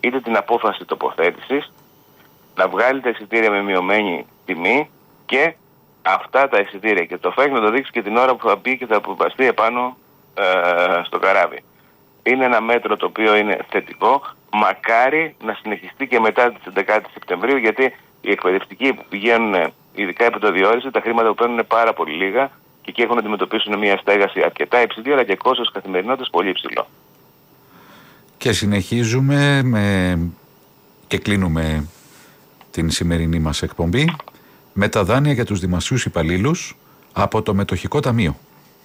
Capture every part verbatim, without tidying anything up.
είτε την απόφαση τοποθέτησης, να βγάλει τα εισιτήρια με μειωμένη τιμή και αυτά τα εισιτήρια και το ΦΕΚ να το δείξει και την ώρα που θα μπει και θα αποβαστεί επάνω ε, στο καράβι. Είναι ένα μέτρο το οποίο είναι θετικό. Μακάρι να συνεχιστεί και μετά τις έντεκα Σεπτεμβρίου, γιατί οι εκπαιδευτικοί που πηγαίνουν, ειδικά επί το διόριση, τα χρήματα που παίρνουν είναι πάρα πολύ λίγα και εκεί έχουν να αντιμετωπίσουν μια στέγαση αρκετά υψηλή, αλλά και κόστος καθημερινότητας πολύ υψηλό. Και συνεχίζουμε με... και κλείνουμε την σημερινή μας εκπομπή με τα δάνεια για τους δημοσίους υπαλλήλους από το Μετοχικό Ταμείο.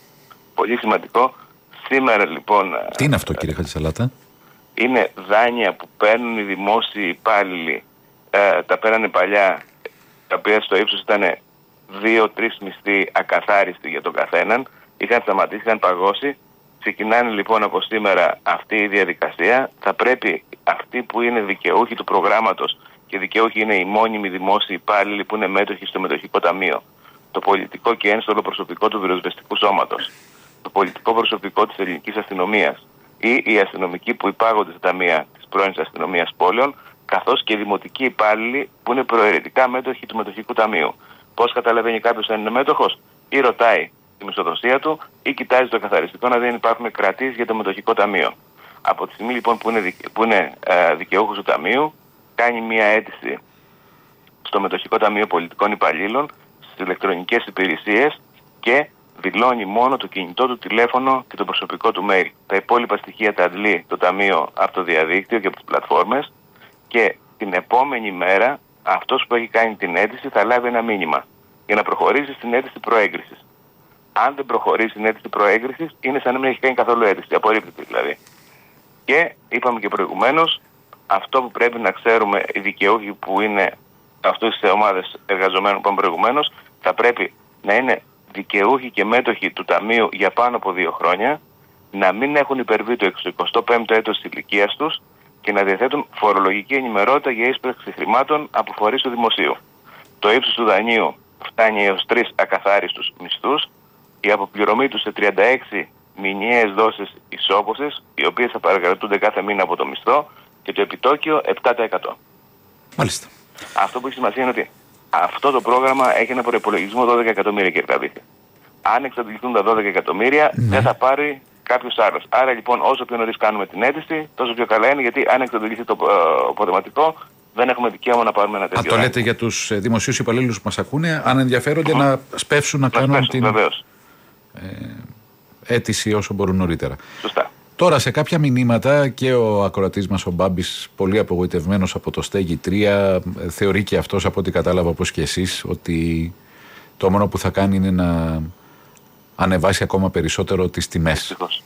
Πολύ σημαντικό. Σήμερα λοιπόν... Τι είναι αυτό, κύριε Χατζησαλάτα? Είναι δάνεια που παίρνουν οι δημόσιοι υπάλληλοι. Ε, τα πέρανε παλιά, τα οποία στο ύψος ήταν δύο τρεις μισθοί ακαθάριστοι για τον καθέναν. Είχαν σταματήσει, είχαν παγώσει. Ξεκινάνε λοιπόν από σήμερα αυτή η διαδικασία. Θα πρέπει αυτοί που είναι δικαιούχοι του προγράμματος, και δικαιούχοι είναι οι μόνιμοι δημόσιοι υπάλληλοι που είναι μέτοχοι στο Μετοχικό Ταμείο, το πολιτικό και ένστολο προσωπικό του πυροσβεστικού σώματος, το πολιτικό προσωπικό της ελληνικής αστυνομίας ή οι αστυνομικοί που υπάγονται στα ταμεία της πρώην αστυνομίας πόλεων, καθώς και οι δημοτικοί υπάλληλοι που είναι προαιρετικά μέτοχοι του Μετοχικού Ταμείου. Πώς καταλαβαίνει κάποιος αν είναι μέτοχος? Ή ρωτάει τη μισθοδοσία του ή κοιτάζει το καθαριστικό να δεν υπάρχουν κρατήσεις για το Μετοχικό Ταμείο. Από τη στιγμή λοιπόν που είναι, δικαι... που είναι ε, δικαιούχος του Ταμείου, κάνει μια αίτηση στο Μετοχικό Ταμείο Πολιτικών Υπαλλήλων, στις ηλεκτρονικές υπηρεσίες και δηλώνει μόνο το κινητό του τηλέφωνο και το προσωπικό του mail. Τα υπόλοιπα στοιχεία τα αντλεί το Ταμείο από το διαδίκτυο και από τις πλατφόρμες και την επόμενη μέρα αυτός που έχει κάνει την αίτηση θα λάβει ένα μήνυμα για να προχωρήσει στην αίτηση προέγκρισης. Αν δεν προχωρήσει στην αίτηση προέγκρισης, είναι σαν να μην έχει κάνει καθόλου αίτηση, απορρίπτεται δηλαδή. Και είπαμε και προηγουμένως, αυτό που πρέπει να ξέρουμε οι δικαιούχοι που είναι αυτές τις ομάδες εργαζομένων που είπαμε προηγουμένως, θα πρέπει να είναι δικαιούχοι και μέτοχοι του Ταμείου για πάνω από δύο χρόνια, να μην έχουν υπερβεί το εξηκοστό πέμπτο έτος της ηλικίας τους και να διαθέτουν φορολογική ενημερότητα για ίσπραξη χρημάτων από φορείς του δημοσίου. Το ύψος του δανείου φτάνει έως τρεις ακαθάριστους μισθούς, η αποπληρωμή τους σε τριάντα έξι μηνιαίες δόσεις ισόπωσης, οι οποίες θα παρακρατούνται κάθε μήνα από το μισθό, και το επιτόκιο επτά τοις εκατό. Μάλιστα. Αυτό που έχει σημασία είναι ότι αυτό το πρόγραμμα έχει ένα προϋπολογισμό δώδεκα εκατομμύρια, κύριε Καβίτη. Αν εξαντληθούν τα δώδεκα εκατομμύρια, ναι, δεν θα πάρει κάποιος άλλος. Άρα λοιπόν, όσο πιο νωρίς κάνουμε την αίτηση, τόσο πιο καλά είναι, γιατί αν εξαντληθεί το αποθεματικό, δεν έχουμε δικαίωμα να πάρουμε ένα τέτοιο. Α, το λέτε για τους δημοσίους υπαλλήλους που μας ακούνε, αν ενδιαφέρονται mm. να σπεύσουν να, να κάνουν σπεύσουν, την βεβαίως. Ε, αίτηση όσο μπορούν νωρίτερα. Σωστά. Τώρα σε κάποια μηνύματα και ο ακροατής μας ο Μπάμπης, πολύ απογοητευμένος από το Στέγη τρία, θεωρεί και αυτός, από ό,τι κατάλαβα όπως και εσείς, ότι το μόνο που θα κάνει είναι να ανεβάσει ακόμα περισσότερο τις τιμές. Ευτυχώς.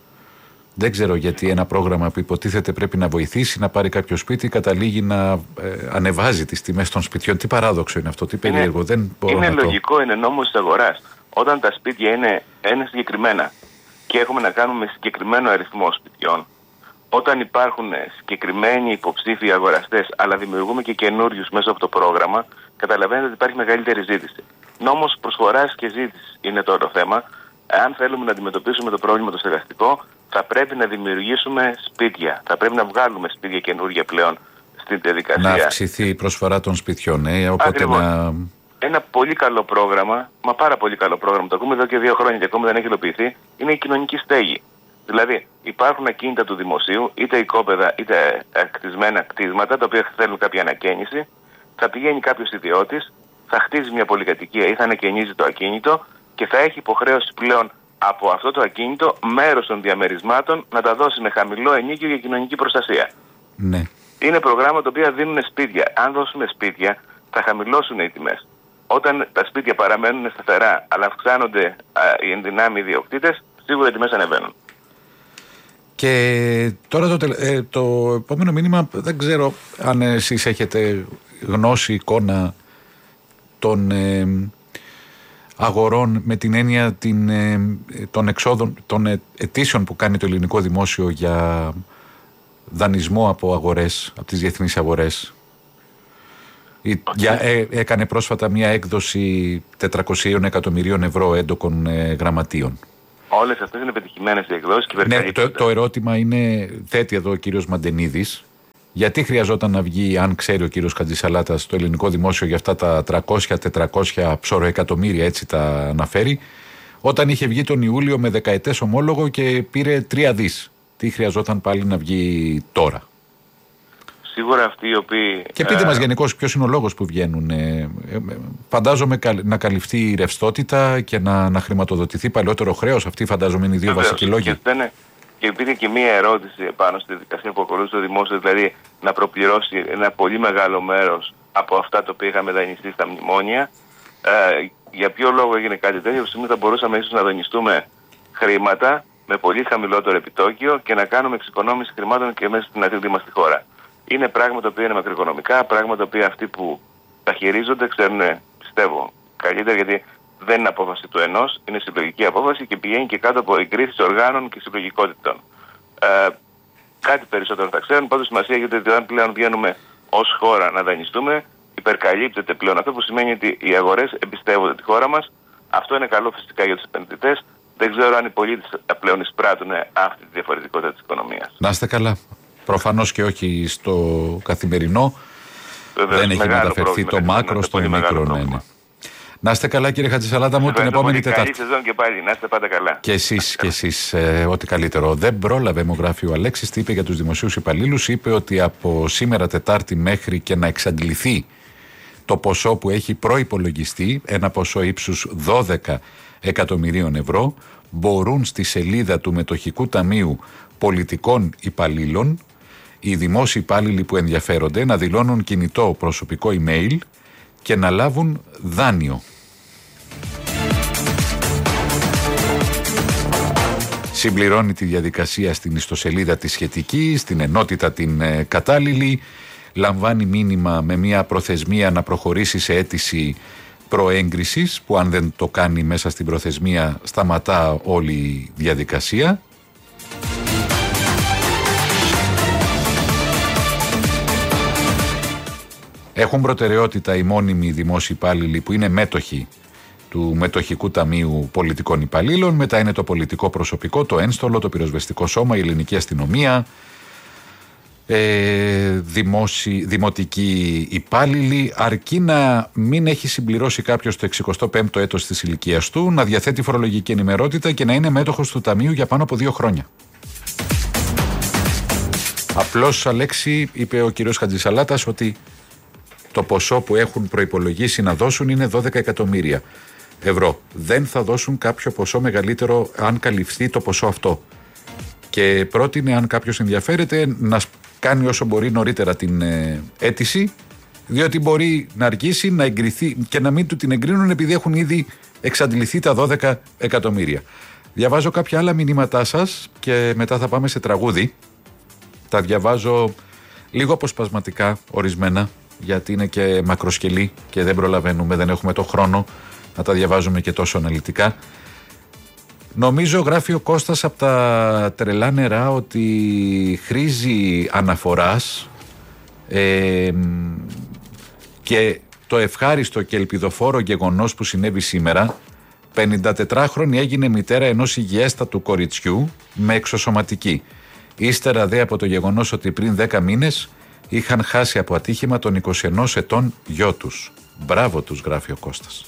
Δεν ξέρω γιατί ένα πρόγραμμα που υποτίθεται πρέπει να βοηθήσει να πάρει κάποιο σπίτι, καταλήγει να ε, ανεβάζει τις τιμές των σπιτιών. Τι παράδοξο είναι αυτό, τι περίεργο. Είναι, δεν μπορώ είναι να λογικό, το... είναι νόμος της αγοράς. Όταν τα σπίτια είναι, είναι συγκεκριμένα και έχουμε να κάνουμε συγκεκριμένο αριθμό σπιτιών, όταν υπάρχουν συγκεκριμένοι υποψήφιοι αγοραστές, αλλά δημιουργούμε και καινούριους μέσα από το πρόγραμμα, καταλαβαίνετε ότι υπάρχει μεγαλύτερη ζήτηση. Νόμος προσφοράς και ζήτησης είναι τώρα το θέμα. Αν θέλουμε να αντιμετωπίσουμε το πρόβλημα το στεγαστικό, θα πρέπει να δημιουργήσουμε σπίτια. Θα πρέπει να βγάλουμε σπίτια καινούργια πλέον στην διαδικασία. Να αυξηθεί η προσφορά των σπιτιών, ε, οπότε να... Ένα πολύ καλό πρόγραμμα, μα πάρα πολύ καλό πρόγραμμα, το ακούμε εδώ και δύο χρόνια και ακόμα δεν έχει υλοποιηθεί, είναι η κοινωνική στέγη. Δηλαδή, υπάρχουν ακίνητα του δημοσίου, είτε οικόπεδα είτε κτισμένα κτίσματα, τα οποία θέλουν κάποια ανακαίνιση. Θα πηγαίνει κάποιος ιδιώτης, θα χτίζει μια πολυκατοικία ή θα ανακαινίζει το ακίνητο και θα έχει υποχρέωση πλέον από αυτό το ακίνητο μέρος των διαμερισμάτων να τα δώσει με χαμηλό ενίκιο για κοινωνική προστασία. Ναι. Είναι προγράμματα τα οποία δίνουν σπίτια. Αν δώσουμε σπίτια, θα χαμηλώσουν οι τιμές. Όταν τα σπίτια παραμένουν σταθερά, αλλά αυξάνονται α, οι ενδυνάμοι ιδιοκτήτες, σίγουρα οι τιμές ανεβαίνουν. Και τώρα το, ε, το επόμενο μήνυμα, δεν ξέρω αν εσείς έχετε γνώση, εικόνα των ε, αγορών με την έννοια την, ε, των εξόδων, των αιτήσεων που κάνει το ελληνικό δημόσιο για δανεισμό από αγορές, από τις διεθνείς αγορές. Okay. Για, ε, έκανε πρόσφατα μια έκδοση τετρακόσια εκατομμυρίων ευρώ έντοκων ε, γραμματείων. Όλες αυτές είναι πετυχημένες οι εκδόσεις. Ναι, το, το ερώτημα είναι, θέτει εδώ ο κύριος Μαντενίδης, Γιατί χρειαζόταν να βγει, αν ξέρει ο κύριος Χατζησαλάτας, στο ελληνικό δημόσιο για αυτά τα τριακόσια τετρακόσια ψωροεκατομμύρια, έτσι τα αναφέρει, όταν είχε βγει τον Ιούλιο με δεκαετές ομόλογο και πήρε τρία δις. Τι χρειαζόταν πάλι να βγει τώρα? Σίγουρα αυτοί οι οποίοι... Και πείτε ε... μας γενικώς ποιος είναι ο λόγος που βγαίνουν. Ε, ε, φαντάζομαι να καλυφθεί η ρευστότητα και να, να χρηματοδοτηθεί παλαιότερο χρέος. Αυτοί φαντάζομαι είναι οι δύο Βεβαίως, βασικοί λόγοι. Και, είναι, και υπήρχε και μία ερώτηση πάνω στη δικασία που ακολούθησε το δημόσιο, δηλαδή να προπληρώσει ένα πολύ μεγάλο μέρος από αυτά τα οποία είχαμε δανειστεί στα μνημόνια. Ε, για ποιο λόγο έγινε κάτι τέτοιο? Σήμερα θα μπορούσαμε ίσως να δανειστούμε χρήματα με πολύ χαμηλότερο επιτόκιο και να κάνουμε εξοικονόμηση χρημάτων και μέσα στην αθλητή μας τη χώρα. Είναι πράγματα που είναι μακροοικονομικά, πράγματα που αυτοί που τα χειρίζονται ξέρουν, πιστεύω, καλύτερα, γιατί δεν είναι απόφαση του ενός, είναι συλλογική απόφαση και πηγαίνει και κάτω από εγκρίθηση οργάνων και συλλογικότητων. Ε, κάτι περισσότερο θα ξέρουν, πάντως σημασία γιατί όταν πλέον βγαίνουμε ως χώρα να δανειστούμε, υπερκαλύπτεται πλέον αυτό, που σημαίνει ότι οι αγορές εμπιστεύονται τη χώρα μας. Αυτό είναι καλό φυσικά για τους επενδυτές. Δεν ξέρω αν οι πολίτες πλέον εισπράττουν αυτή τη διαφορετικότητα της οικονομίας. Να είστε καλά. Προφανώς και όχι στο καθημερινό. Βεβαίως, δεν έχει μεταφερθεί το μάκρο στο μικρό. Ναι, ναι. Να είστε καλά, κύριε Χατζησαλάτα μου, την επόμενη Τετάρτη. Καλή σεζόν και πάλι, να είστε πάντα καλά. Και εσείς, και εσείς ε, ό,τι καλύτερο. Δεν πρόλαβε, μου γράφει ο Αλέξης, τι είπε για τους δημοσίους υπαλλήλους. Είπε ότι από σήμερα Τετάρτη μέχρι και να εξαντληθεί το ποσό που έχει προϋπολογιστεί, ένα ποσό ύψους δώδεκα εκατομμυρίων ευρώ, μπορούν στη σελίδα του Μετοχικού Ταμείου Πολιτικών Υπαλλήλων οι δημόσιοι υπάλληλοι που ενδιαφέρονται να δηλώνουν κινητό προσωπικό email και να λάβουν δάνειο. Συμπληρώνει τη διαδικασία στην ιστοσελίδα τη σχετική, στην ενότητα την ε, κατάλληλη, λαμβάνει μήνυμα με μια προθεσμία να προχωρήσει σε αίτηση προέγκρισης, που αν δεν το κάνει μέσα στην προθεσμία σταματά όλη η διαδικασία. Έχουν προτεραιότητα οι μόνιμοι δημόσιοι υπάλληλοι που είναι μέτοχοι του Μετοχικού Ταμείου Πολιτικών Υπαλλήλων. Μετά είναι το πολιτικό προσωπικό, το ένστολο, το πυροσβεστικό σώμα, η ελληνική αστυνομία, ε, δημόσιοι, δημοτικοί υπάλληλοι, αρκεί να μην έχει συμπληρώσει κάποιος το εξηκοστό πέμπτο έτος της ηλικίας του, να διαθέτει φορολογική ενημερότητα και να είναι μέτοχος του Ταμείου για πάνω από δύο χρόνια. Απλώς, Αλέξη, είπε ο κύριος Χατζησαλάτας ότι το ποσό που έχουν προϋπολογίσει να δώσουν είναι δώδεκα εκατομμύρια ευρώ. Δεν θα δώσουν κάποιο ποσό μεγαλύτερο αν καλυφθεί το ποσό αυτό. Και πρότεινε, αν κάποιος ενδιαφέρεται, να κάνει όσο μπορεί νωρίτερα την ε, αίτηση, διότι μπορεί να αργήσει, να εγκριθεί και να μην του την εγκρίνουν επειδή έχουν ήδη εξαντληθεί τα δώδεκα εκατομμύρια. Διαβάζω κάποια άλλα μηνύματά σας και μετά θα πάμε σε τραγούδι. Τα διαβάζω λίγο αποσπασματικά ορισμένα, γιατί είναι και μακροσκελή και δεν προλαβαίνουμε, δεν έχουμε το χρόνο να τα διαβάζουμε και τόσο αναλυτικά. Νομίζω, γράφει ο Κώστας από τα τρελά νερά, ότι χρήζει αναφοράς ε, και το ευχάριστο και ελπιδοφόρο γεγονός που συνέβη σήμερα. πενηντατετράχρονη έγινε μητέρα ενός υγιέστατου κοριτσιού με εξωσωματική. Ύστερα δε από το γεγονός ότι πριν δέκα μήνες είχαν χάσει από ατύχημα τον εικοσιενός ετών γιο τους. Μπράβο τους, γράφει ο Κώστας.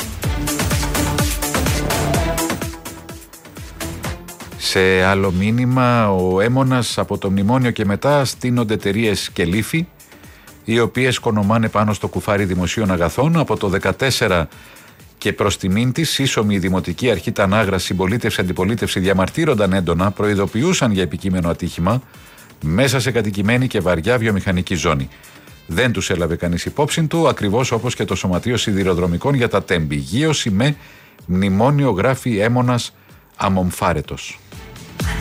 Σε άλλο μήνυμα, ο Έμονας, από το μνημόνιο και μετά στείνονται εταιρείες και λύφοι, οι οποίες κονομάνε πάνω στο κουφάρι δημοσίων αγαθών. Από το δεκατέσσερα και προς τιμήν της, σύσσωμη η Δημοτική Αρχή Τανάγρα, συμπολίτευση, αντιπολίτευση διαμαρτύρονταν έντονα, προειδοποιούσαν για επικείμενο ατύχημα μέσα σε κατοικημένη και βαριά βιομηχανική ζώνη. Δεν τους έλαβε κανείς υπόψη του, ακριβώς όπως και το Σωματείο Σιδηροδρομικών για τα Τέμπη. Γείωση με μνημόνιο, γράφει Έμονας αμομφάρετος.